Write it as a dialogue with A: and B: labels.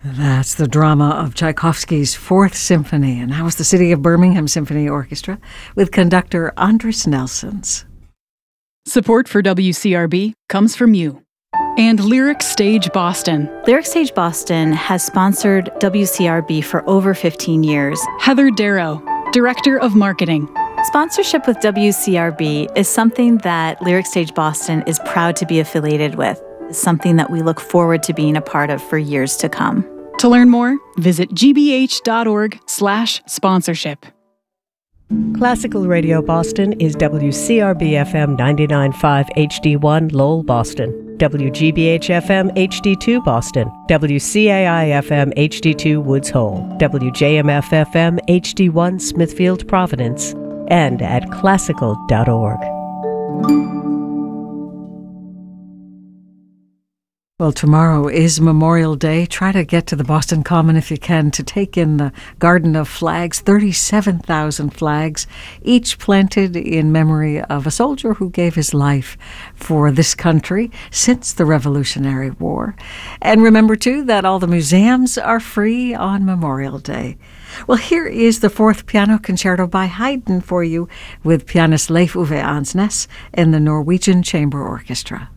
A: That's the drama of Tchaikovsky's Fourth Symphony, and that was the City of Birmingham Symphony Orchestra with conductor Andris Nelsons.
B: Support for WCRB comes from you and Lyric Stage Boston.
C: Lyric Stage Boston has sponsored WCRB for over 15 years.
B: Heather Darrow, Director of Marketing.
C: Sponsorship with WCRB is something that Lyric Stage Boston is proud to be affiliated with. It's something that we look forward to being a part of for years to come.
B: To learn more, visit gbh.org/sponsorship.
D: Classical Radio Boston is WCRB-FM 99.5 HD1 Lowell, Boston, WGBH-FM HD2 Boston, WCAI-FM HD2 Woods Hole, WJMF-FM HD1 Smithfield, Providence, and at classical.org.
A: Well, tomorrow is Memorial Day. Try to get to the Boston Common if you can to take in the Garden of Flags, 37,000 flags, each planted in memory of a soldier who gave his life for this country since the Revolutionary War. And remember, too, that all the museums are free on Memorial Day. Well, here is the Fourth Piano Concerto by Haydn for you with pianist Leif Ove Ansnes and the Norwegian Chamber Orchestra.